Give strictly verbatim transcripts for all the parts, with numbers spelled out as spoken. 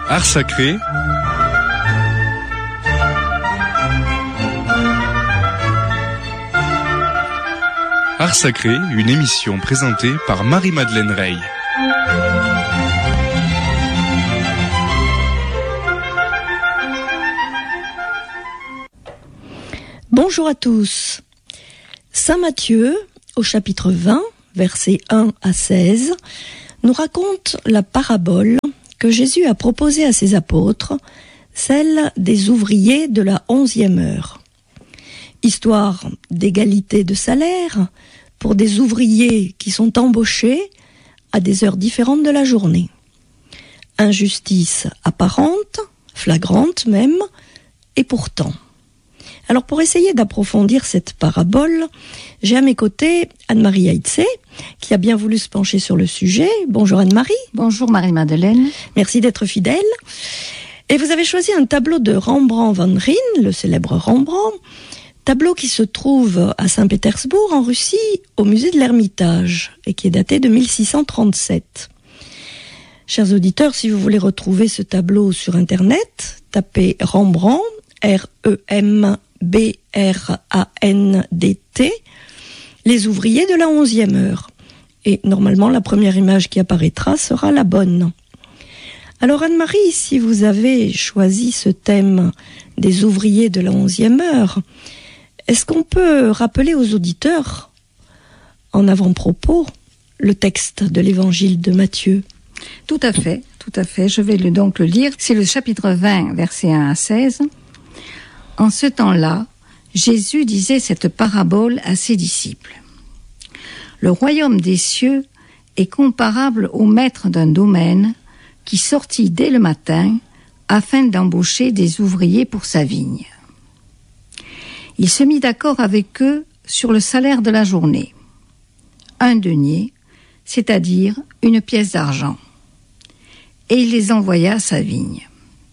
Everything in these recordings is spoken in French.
Art sacré. Art sacré, une émission présentée par Marie-Madeleine Rey. Bonjour à tous. Saint Matthieu, au chapitre vingt, versets un à seize, nous raconte la parabole que Jésus a proposée à ses apôtres, celle des ouvriers de la onzième heure. Histoire d'égalité de salaire pour des ouvriers qui sont embauchés à des heures différentes de la journée. Injustice apparente, flagrante même, et pourtant. Alors pour essayer d'approfondir cette parabole, j'ai à mes côtés Anne-Marie Aïtsé, qui a bien voulu se pencher sur le sujet. Bonjour Anne-Marie. Bonjour Marie-Madeleine. Merci d'être fidèle. Et vous avez choisi un tableau de Rembrandt van Rijn, le célèbre Rembrandt, tableau qui se trouve à Saint-Pétersbourg, en Russie, au musée de l'Ermitage, et qui est daté de mille six cent trente-sept. Chers auditeurs, si vous voulez retrouver ce tableau sur Internet, tapez Rembrandt, R E M B R A N D T, les ouvriers de la onzième heure. Et normalement, la première image qui apparaîtra sera la bonne. Alors Anne-Marie, si vous avez choisi ce thème des ouvriers de la onzième heure, est-ce qu'on peut rappeler aux auditeurs, en avant-propos, le texte de l'évangile de Matthieu ? Tout à fait, tout à fait. Je vais le, donc le lire. C'est le chapitre vingt, versets un à seize. En ce temps-là, Jésus disait cette parabole à ses disciples. Le royaume des cieux est comparable au maître d'un domaine qui sortit dès le matin afin d'embaucher des ouvriers pour sa vigne. Il se mit d'accord avec eux sur le salaire de la journée. Un denier, c'est-à-dire une pièce d'argent. Et il les envoya à sa vigne.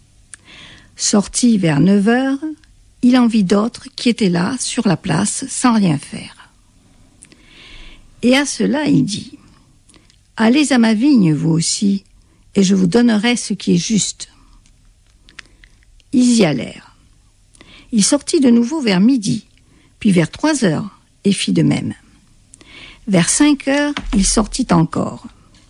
Sorti vers neuf heures, il en vit d'autres qui étaient là, sur la place, sans rien faire. Et à cela, il dit, « Allez à ma vigne, vous aussi, et je vous donnerai ce qui est juste. » Ils y allèrent. Il sortit de nouveau vers midi, puis vers trois heures, et fit de même. Vers cinq heures, il sortit encore.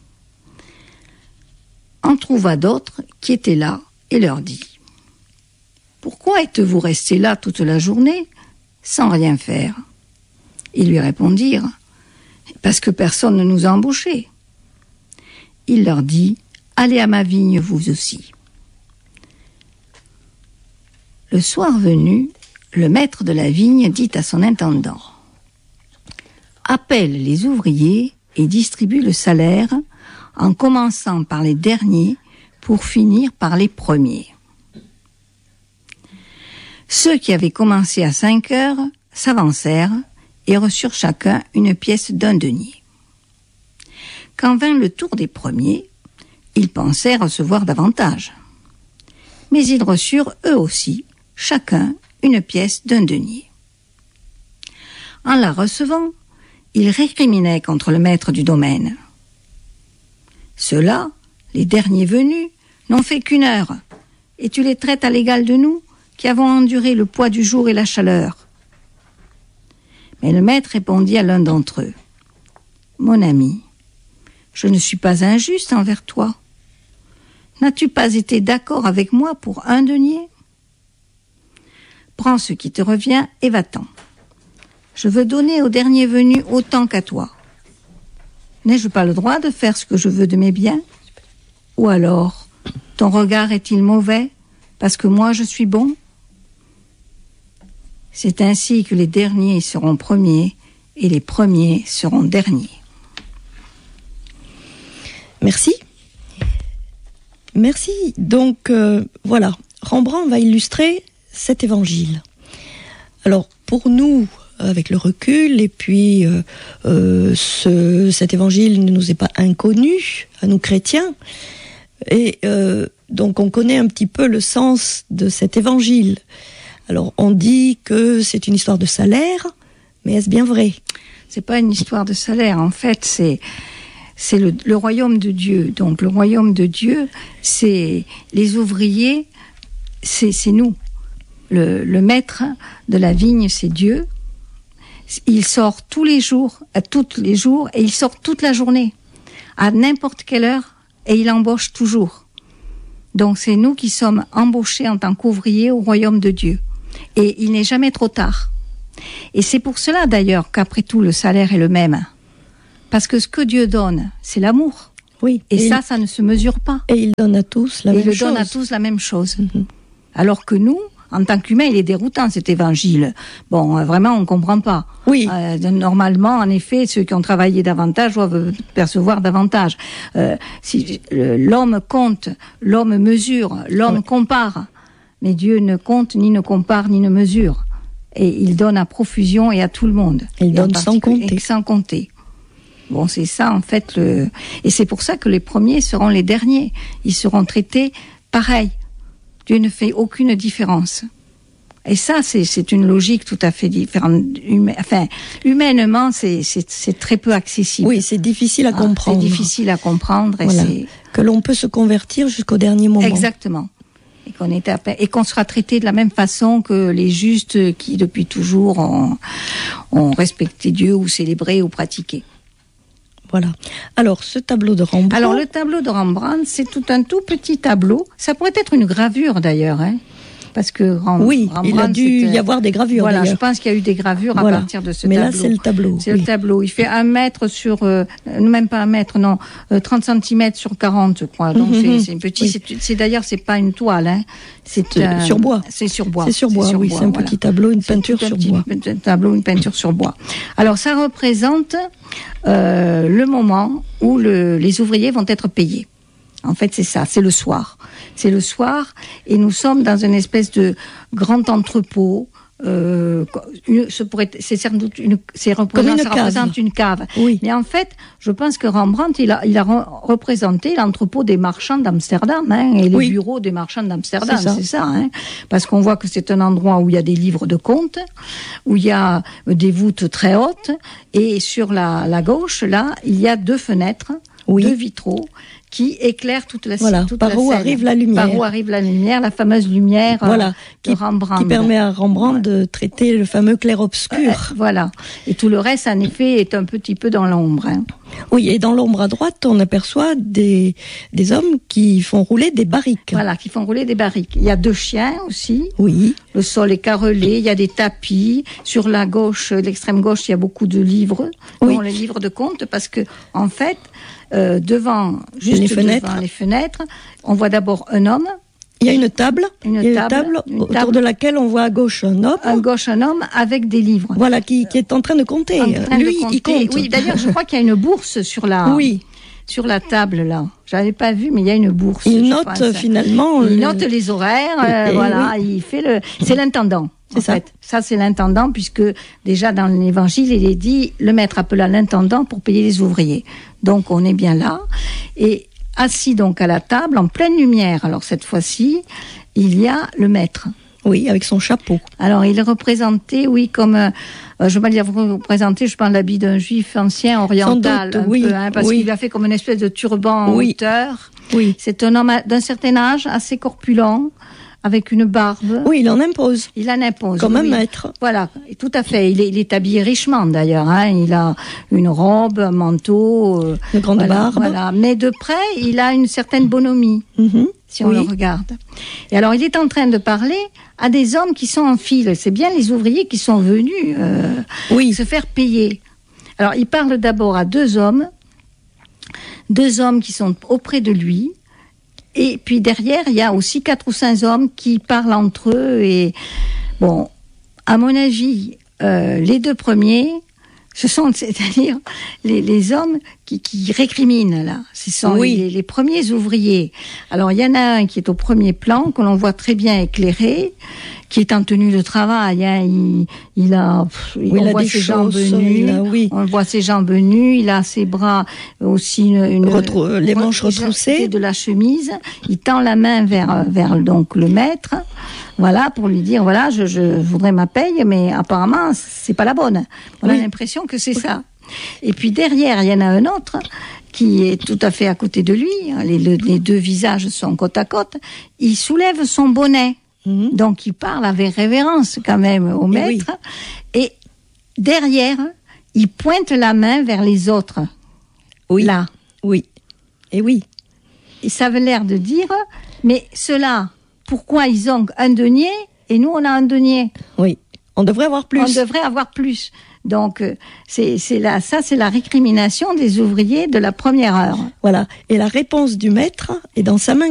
En trouva d'autres qui étaient là, et leur dit, « Pourquoi êtes-vous restés là toute la journée, sans rien faire ?» Ils lui répondirent, « Parce que personne ne nous a embauchés. » Il leur dit, « Allez à ma vigne vous aussi. » Le soir venu, le maître de la vigne dit à son intendant, « Appelle les ouvriers et distribue le salaire en commençant par les derniers pour finir par les premiers. » Ceux qui avaient commencé à cinq heures s'avancèrent et reçurent chacun une pièce d'un denier. Quand vint le tour des premiers, ils pensaient recevoir davantage. Mais ils reçurent eux aussi, chacun, une pièce d'un denier. En la recevant, ils récriminaient contre le maître du domaine. Ceux-là, les derniers venus, n'ont fait qu'une heure, et tu les traites à l'égal de nous, qui avons enduré le poids du jour et la chaleur. Mais le maître répondit à l'un d'entre eux, « Mon ami, je ne suis pas injuste envers toi. N'as-tu pas été d'accord avec moi pour un denier ? Prends ce qui te revient et va-t'en. Je veux donner au dernier venu autant qu'à toi. N'ai-je pas le droit de faire ce que je veux de mes biens ? Ou alors, ton regard est-il mauvais parce que moi je suis bon ? C'est ainsi que les derniers seront premiers et les premiers seront derniers. » Merci. Merci. Donc, euh, voilà, Rembrandt va illustrer cet évangile. Alors, pour nous, avec le recul, et puis euh, euh, ce, cet évangile ne nous est pas inconnu, à nous chrétiens, et euh, donc on connaît un petit peu le sens de cet évangile. Alors, on dit que c'est une histoire de salaire, mais est-ce bien vrai ? C'est pas une histoire de salaire, en fait, c'est... c'est le, le royaume de Dieu. Donc, le royaume de Dieu, c'est les ouvriers, c'est, c'est nous. Le, le maître de la vigne, c'est Dieu. Il sort tous les jours, à tous les jours, et il sort toute la journée, à n'importe quelle heure, et il embauche toujours. Donc, c'est nous qui sommes embauchés en tant qu'ouvriers au royaume de Dieu. Et il n'est jamais trop tard. Et c'est pour cela, d'ailleurs, qu'après tout, le salaire est le même. Parce que ce que Dieu donne, c'est l'amour. Oui. Et, et ça, il... ça ne se mesure pas. Et il donne à tous la et même chose. Il donne à tous la même chose. Mm-hmm. Alors que nous, en tant qu'humains, il est déroutant, cet évangile. Bon, euh, vraiment, on ne comprend pas. Oui. Euh, normalement, en effet, ceux qui ont travaillé davantage doivent percevoir davantage. Euh, si, euh, l'homme compte, l'homme mesure, l'homme oui. compare. Mais Dieu ne compte, ni ne compare, ni ne mesure. Et il donne à profusion et à tout le monde. Il donne sans compter. Sans compter. Bon, c'est ça, en fait, le... et c'est pour ça que les premiers seront les derniers. Ils seront traités pareil. Dieu ne fait aucune différence. Et ça, c'est, c'est une logique tout à fait différente. Hum... Enfin, humainement, c'est, c'est, c'est très peu accessible. Oui, c'est difficile à ah, comprendre. C'est difficile à comprendre. Et voilà. c'est... Que l'on peut se convertir jusqu'au dernier moment. Exactement. Et qu'on, est à... et qu'on sera traité de la même façon que les justes qui, depuis toujours, ont, ont respecté Dieu ou célébré ou pratiqué. Voilà. Alors, ce tableau de Rembrandt... Alors, le tableau de Rembrandt, c'est tout un tout petit tableau. Ça pourrait être une gravure, d'ailleurs, hein. Parce que Rem- oui, Rembrandt, il a dû y avoir des gravures. Voilà, d'ailleurs. je pense qu'il y a eu des gravures voilà. à partir de ce Mais tableau. Mais là, c'est le tableau. C'est oui. le tableau. Il fait un mètre sur, euh, même pas un mètre, non, euh, trente centimètres sur quarante, je crois. Donc mm-hmm. c'est, c'est une petite. Oui. C'est, c'est d'ailleurs, c'est pas une toile, hein. C'est, c'est euh, sur bois. C'est sur bois. C'est sur bois. C'est sur oui, bois, c'est un voilà. petit tableau, une c'est peinture sur petit, bois. Un tableau, une peinture sur bois. Alors, ça représente euh, le moment où le, les ouvriers vont être payés. En fait, c'est ça, c'est le soir. C'est le soir, et nous sommes dans une espèce de grand entrepôt. Euh, une, ce pourrait, c'est sans doute une, c'est représente, une ça cave. représente une cave. Oui. Mais en fait, je pense que Rembrandt, il a, il a re- représenté l'entrepôt des marchands d'Amsterdam, hein, et les oui. bureaux des marchands d'Amsterdam, c'est ça, c'est ça hein, parce qu'on voit que c'est un endroit où il y a des livres de comptes, où il y a des voûtes très hautes, et sur la, la gauche, là, il y a deux fenêtres, oui. deux vitraux, qui éclaire toute la, voilà, toute par la où scène. arrive la lumière. Par où arrive la lumière, la fameuse lumière voilà, euh, qui, de Rembrandt. Qui permet à Rembrandt de traiter le fameux clair-obscur. Euh, voilà. Et tout le reste, en effet, est un petit peu dans l'ombre. Hein. Oui, et dans l'ombre à droite, on aperçoit des, des hommes qui font rouler des barriques. Voilà, qui font rouler des barriques. Il y a deux chiens aussi. Oui. Le sol est carrelé, il y a des tapis. Sur la gauche, l'extrême gauche, il y a beaucoup de livres. Oui. Bon, les livres de comptes, parce que, en fait, euh, devant, juste les fenêtres. devant les fenêtres, on voit d'abord un homme. Il y a une table, une il y a table, une table une autour table. de laquelle on voit à gauche un homme. À gauche un homme avec des livres. Voilà, qui, qui est en train de compter. En train Lui, de compter. il compte. Oui, d'ailleurs, je crois qu'il y a une bourse sur la, oui. sur la table là. J'avais pas vu, mais il y a une bourse. Il note pense. finalement. Il le... note les horaires. Euh, voilà, oui. Il fait le. C'est l'intendant. C'est en ça. Fait. Ça, c'est l'intendant, puisque déjà dans l'Évangile, il est dit le maître appela l'intendant pour payer les ouvriers. Donc, on est bien là. Et assis donc à la table, en pleine lumière. Alors cette fois-ci, il y a le maître. Oui, avec son chapeau. Alors, il est représenté, oui, comme, euh, je ne vais pas dire représenté, je parle l'habit d'un juif ancien, oriental, doute, un oui, peu, hein, parce oui. qu'il a fait comme une espèce de turban en oui. hauteur. Oui. C'est un homme d'un certain âge, assez corpulent, avec une barbe. Oui, il en impose. Il en impose. Comme oui. un maître. Voilà, tout à fait. Il est, il est habillé richement, d'ailleurs. Hein. Il a une robe, un manteau. Euh, une grande voilà, barbe. Voilà. Mais de près, il a une certaine bonhomie. Mm-hmm. Si on oui. le regarde. Et alors, il est en train de parler à des hommes qui sont en file. C'est bien les ouvriers qui sont venus euh, oui. se faire payer. Alors, il parle d'abord à deux hommes, deux hommes qui sont auprès de lui. Et puis derrière, il y a aussi quatre ou cinq hommes qui parlent entre eux. Et bon, à mon avis, euh, les deux premiers, ce sont, c'est-à-dire les, les hommes qui, qui récriminent là. Ce sont oui. les, les premiers ouvriers. Alors il y en a un qui est au premier plan, que l'on voit très bien éclairé, qui est en tenue de travail. Hein. Il, il a, oui, on il voit a ses choses, jambes nues. A, oui. On voit ses jambes nues. Il a ses bras aussi une, une Retrou- les manches retroussées de la chemise. Il tend la main vers vers donc le maître. Voilà, pour lui dire, voilà, je, je voudrais ma paye, mais apparemment, c'est pas la bonne. On oui. a l'impression que c'est oui. ça. Et puis derrière, il y en a un autre qui est tout à fait à côté de lui, les, les deux visages sont côte à côte, il soulève son bonnet. Mmh. Donc il parle avec révérence quand même au maître. Et, oui. et derrière, il pointe la main vers les autres. Oui. Là. Oui. Et oui. Et ça avait l'air de dire, mais ceux-là, pourquoi ils ont un denier et nous on a un denier? Oui. On devrait avoir plus. On devrait avoir plus. Donc, c'est, c'est la, ça, c'est la récrimination des ouvriers de la première heure. Voilà. Et la réponse du maître est dans sa main